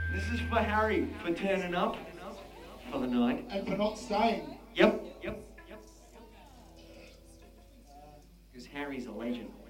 This is for Harry for turning up for the night. And for not staying. Yep. Because Harry's a legend.